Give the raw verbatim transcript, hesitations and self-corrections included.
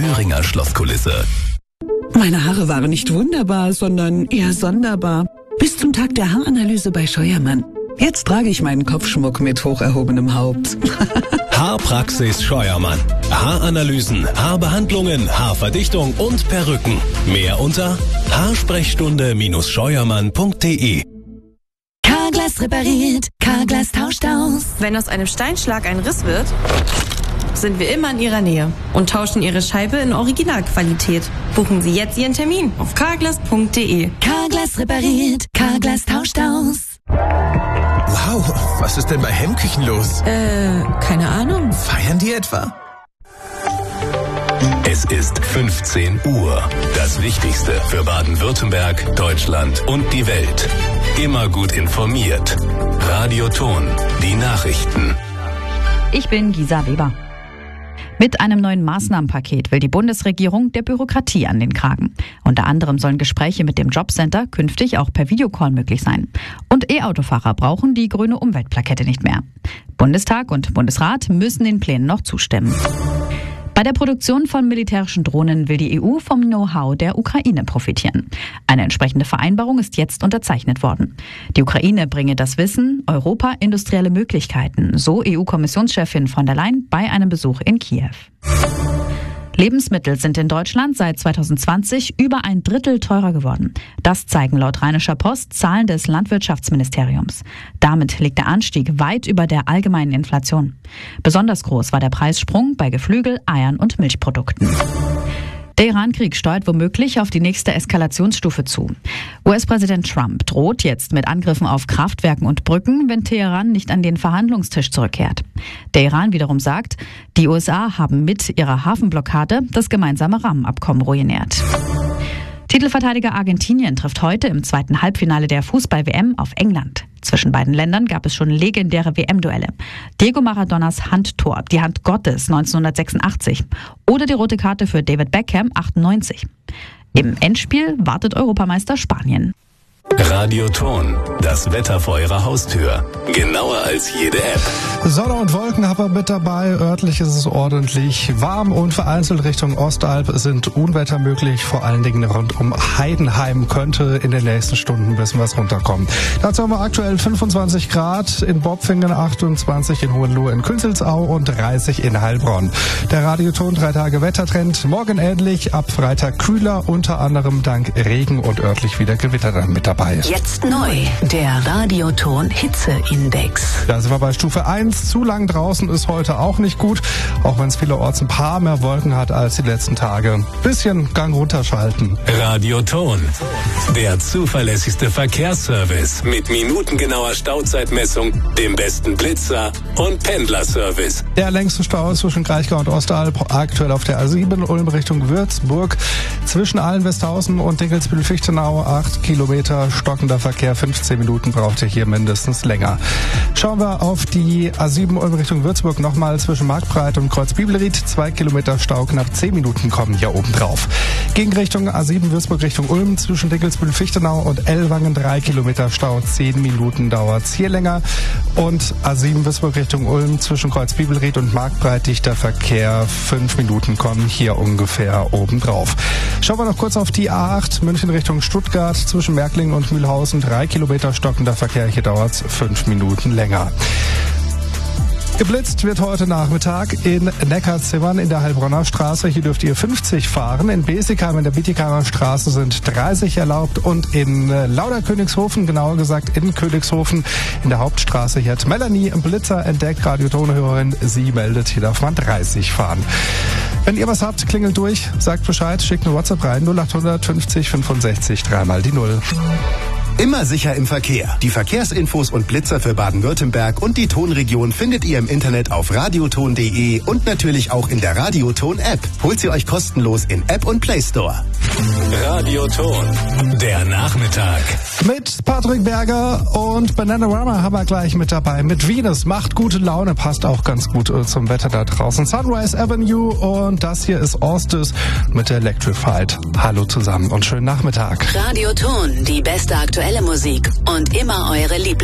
Thüringer Schlosskulisse. Meine Haare waren nicht wunderbar, sondern eher sonderbar. Bis zum Tag der Haaranalyse bei Scheuermann. Jetzt trage ich meinen Kopfschmuck mit hoch erhobenem Haupt. Haarpraxis Scheuermann. Haaranalysen, Haarbehandlungen, Haarverdichtung und Perücken. Mehr unter haarsprechstunde Scheuermann punkt de. Carglass repariert, Carglass tauscht aus. Wenn aus einem Steinschlag ein Riss wird, sind wir immer in Ihrer Nähe und tauschen Ihre Scheibe in Originalqualität. Buchen Sie jetzt Ihren Termin auf carglass punkt de. Carglass repariert, Carglass tauscht aus. Wow, was ist denn bei Hemmküchen los? Äh, keine Ahnung. Feiern die etwa? Es ist fünfzehn Uhr. Das Wichtigste für Baden-Württemberg, Deutschland und die Welt. Immer gut informiert. Radio Ton, die Nachrichten. Ich bin Gisa Weber. Mit einem neuen Maßnahmenpaket will die Bundesregierung der Bürokratie an den Kragen. Unter anderem sollen Gespräche mit dem Jobcenter künftig auch per Videocall möglich sein. Und E-Autofahrer brauchen die grüne Umweltplakette nicht mehr. Bundestag und Bundesrat müssen den Plänen noch zustimmen. Bei der Produktion von militärischen Drohnen will die E U vom Know-how der Ukraine profitieren. Eine entsprechende Vereinbarung ist jetzt unterzeichnet worden. Die Ukraine bringe das Wissen, Europa industrielle Möglichkeiten, so E U-Kommissionschefin von der Leyen bei einem Besuch in Kiew. Lebensmittel sind in Deutschland seit zwanzig zwanzig über ein Drittel teurer geworden. Das zeigen laut Rheinischer Post Zahlen des Landwirtschaftsministeriums. Damit liegt der Anstieg weit über der allgemeinen Inflation. Besonders groß war der Preissprung bei Geflügel, Eiern und Milchprodukten. Der Iran-Krieg steuert womöglich auf die nächste Eskalationsstufe zu. U S-Präsident Trump droht jetzt mit Angriffen auf Kraftwerken und Brücken, wenn Teheran nicht an den Verhandlungstisch zurückkehrt. Der Iran wiederum sagt, die U S A haben mit ihrer Hafenblockade das gemeinsame Rahmenabkommen ruiniert. Titelverteidiger Argentinien trifft heute im zweiten Halbfinale der Fußball-W M auf England. Zwischen beiden Ländern gab es schon legendäre W M-Duelle. Diego Maradonas Handtor, die Hand Gottes neunzehnhundertsechsundachtzig oder die rote Karte für David Beckham achtundneunzig. Im Endspiel wartet Europameister Spanien. Radio Ton, das Wetter vor Ihrer Haustür. Genauer als jede App. Sonne und Wolken haben wir mit dabei. Örtlich ist es ordentlich warm und vereinzelt Richtung Ostalb sind Unwetter möglich. Vor allen Dingen rund um Heidenheim könnte in den nächsten Stunden ein bisschen was runterkommen. Dazu haben wir aktuell fünfundzwanzig Grad in Bopfingen, achtundzwanzig in Hohenlohe, in Künzelsau und dreißig in Heilbronn. Der Radioton drei Tage Wettertrend. Morgen ähnlich, ab Freitag kühler, unter anderem dank Regen und örtlich wieder Gewitter dann mit dabei. Jetzt neu, der Radioton Hitzeindex. Da sind wir bei Stufe eins. Zu lang draußen ist heute auch nicht gut, auch wenn es vielerorts ein paar mehr Wolken hat als die letzten Tage. Bisschen Gang runterschalten. Radio Ton, der zuverlässigste Verkehrsservice mit minutengenauer Stauzeitmessung, dem besten Blitzer und Pendlerservice. Der längste Stau zwischen Kraichgau und Ostalb, aktuell auf der A sieben, Ulm Richtung Würzburg. Zwischen Allen-Westhausen und Dinkelsbühl-Fichtenau acht Kilometer. Stockender Verkehr, fünfzehn Minuten braucht ihr hier mindestens länger. Schauen wir auf die A sieben Ulm Richtung Würzburg nochmal zwischen Marktbreit und Kreuz-Bibelried. Zwei Kilometer Stau, knapp zehn Minuten kommen hier oben drauf. Gegenrichtung A sieben Würzburg Richtung Ulm zwischen Dinkelsbühl-Fichtenau und Ellwangen. Drei Kilometer Stau, zehn Minuten dauert's hier länger. Und A sieben Würzburg Richtung Ulm zwischen Kreuz-Bibelried und Marktbreit dichter Verkehr. Fünf Minuten kommen hier ungefähr oben drauf. Schauen wir noch kurz auf die A acht München Richtung Stuttgart zwischen Märklingen und Mühlhausen. Drei Kilometer stockender Verkehr, hier dauert's fünf Minuten länger. Geblitzt wird heute Nachmittag in Neckarzimmern in der Heilbronner Straße. Hier dürft ihr fünfzig fahren. In Besigheim in der Bietigheimer Straße sind dreißig erlaubt. Und in Lauderkönigshofen, genauer gesagt in Königshofen, in der Hauptstraße, hier hat Melanie einen Blitzer entdeckt, Radiotonhörerin. Sie meldet, hier darf man dreißig fahren. Wenn ihr was habt, klingelt durch, sagt Bescheid, schickt eine WhatsApp rein, null achthundert fünfzig fünfundsechzig, dreimal die Null. Immer sicher im Verkehr. Die Verkehrsinfos und Blitzer für Baden-Württemberg und die Tonregion findet ihr im Internet auf radioton punkt de und natürlich auch in der Radioton-App. Holt sie euch kostenlos in App und Play Store. Radioton, der Nachmittag. Mit Patrick Berger und Bananarama haben wir gleich mit dabei. Mit Venus, macht gute Laune, passt auch ganz gut zum Wetter da draußen. Sunrise Avenue und das hier ist Orstes mit Electrified. Hallo zusammen und schönen Nachmittag. Radioton, die beste aktuelle Musik und immer eure Lieblings